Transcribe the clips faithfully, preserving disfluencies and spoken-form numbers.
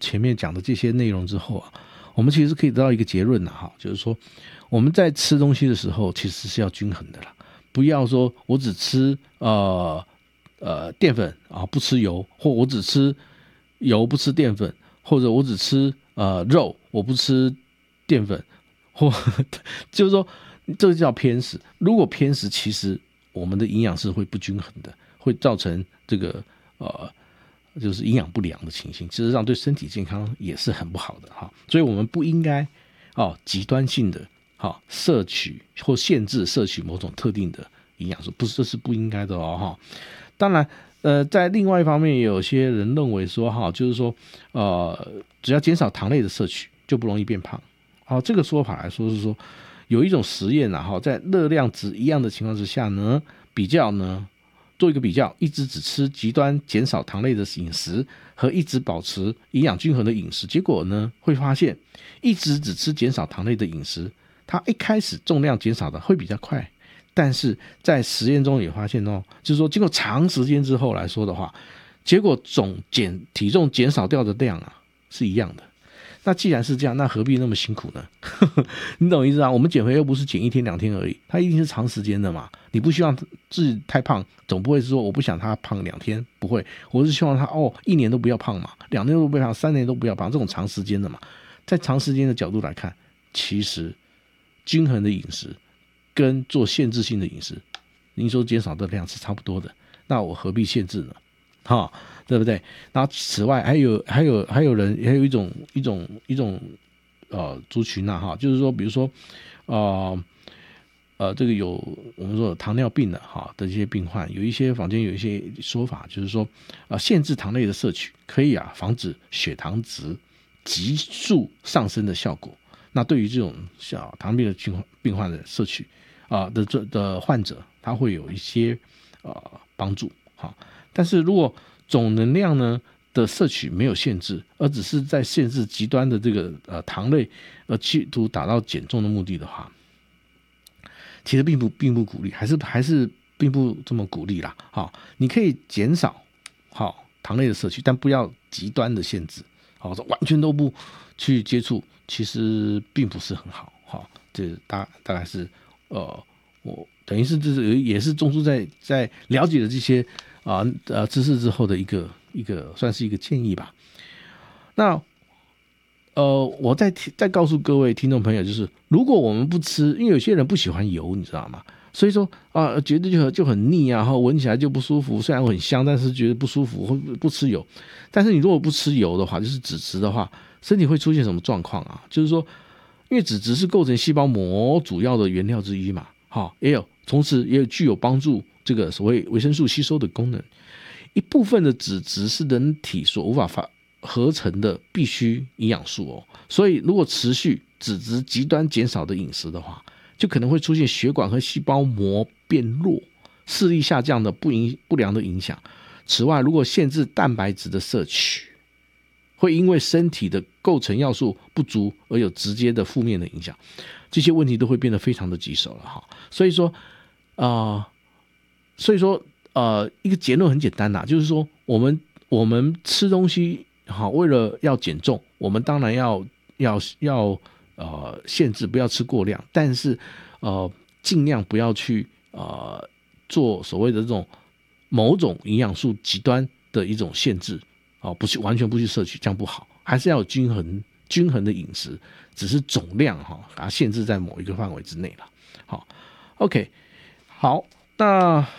前面讲的这些内容之后啊，我们其实可以得到一个结论啦哈，就是说我们在吃东西的时候其实是要均衡的啦，不要说我只吃呃呃淀粉啊不吃油，或我只吃油不吃淀粉，或者我只吃呃肉我不吃淀粉，或就是说这个叫偏食。如果偏食，其实我们的营养是会不均衡的，会造成这个呃就是营养不良的情形，事实上对身体健康也是很不好的哈。所以我们不应该哦极端性的好摄取或限制摄取某种特定的营养素，不是，这是不应该的哦哈。当然呃在另外一方面也有些人认为说哈，就是说呃只要减少糖类的摄取就不容易变胖。好，这个说法来说是说有一种实验啊哈，在热量值一样的情况之下呢，比较呢做一个比较，一直只吃极端减少糖类的饮食和一直保持营养均衡的饮食，结果呢会发现一直只吃减少糖类的饮食，它一开始重量减少的会比较快，但是在实验中也发现哦，就是说经过长时间之后来说的话，结果总减体重减少掉的量啊是一样的。那既然是这样，那何必那么辛苦呢？你懂意思啊？我们减肥又不是减一天两天而已，它一定是长时间的嘛。你不希望自己太胖，总不会是说我不想他胖两天，不会，我是希望他哦一年都不要胖嘛，两年都不要胖，三年都不要胖，这种长时间的嘛。在长时间的角度来看，其实均衡的饮食跟做限制性的饮食，您说减少的量是差不多的，那我何必限制呢？哈，对不对？然后此外还有还有还有人还有一种一种一种呃族群啊哈，就是说比如说呃呃这个有我们说有糖尿病的哈的这些病患，有一些坊间有一些说法，就是说呃限制糖类的摄取可以啊防止血糖值急速上升的效果。那对于这种小糖尿病的病患的摄取啊、呃、的这的患者，他会有一些呃帮助哈。但是如果总能量呢的摄取没有限制，而只是在限制极端的这个呃糖类，而企图达到减重的目的的话，其实并不并不鼓励，还是还是并不这么鼓励啦。好，你可以减少好糖类的摄取，但不要极端的限制。好，完全都不去接触，其实并不是很好。好，这大大概是呃我等于是这是也是中枢在在了解了这些。啊呃知识之后的一个一个算是一个建议吧。那呃我再再告诉各位听众朋友，就是如果我们不吃，因为有些人不喜欢油，你知道吗？所以说啊、呃、觉得就很就很腻啊，然后闻起来就不舒服，虽然很香，但是觉得不舒服，会不吃油。但是你如果不吃油的话，就是脂质的话，身体会出现什么状况啊？就是说，因为脂质是构成细胞膜主要的原料之一嘛，好，也有同时也有具有帮助这个所谓维生素吸收的功能。一部分的脂质是人体所无法合成的必需营养素哦，所以如果持续脂质极端减少的饮食的话，就可能会出现血管和细胞膜变弱、视力下降的不影不良的影响。此外，如果限制蛋白质的摄取，会因为身体的构成要素不足而有直接的负面的影响，这些问题都会变得非常的棘手了哈。所以说，啊、呃，所以说，呃，一个结论很简单呐，就是说，我们我们吃东西好，为了要减重，我们当然要要要呃限制，不要吃过量，但是呃尽量不要去呃做所谓的这种某种营养素极端的一种限制。哦，不去完全不去摄取，这样不好，还是要有均衡均衡的饮食，只是总量哈、哦，把它限制在某一个范围之内了。好 ，OK， 好，那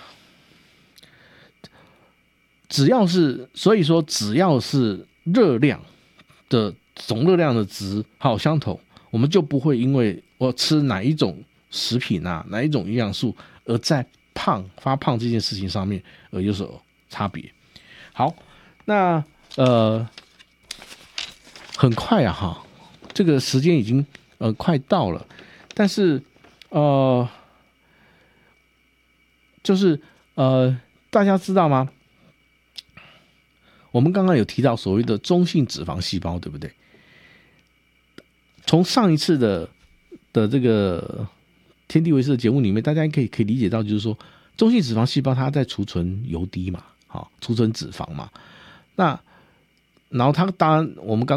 只要是所以说只要是热量的总热量的值好相同，我们就不会因为我吃哪一种食品啊，哪一种营养素而在胖发胖这件事情上面而有所差别。好。那呃，很快啊哈，这个时间已经呃快到了，但是呃，就是呃，大家知道吗？我们刚刚有提到所谓的中性脂肪细胞，对不对？从上一次的的这个天地为师的节目里面，大家可以可以理解到，就是说中性脂肪细胞它在储存油滴嘛，好，储存脂肪嘛。那然后它当然我们刚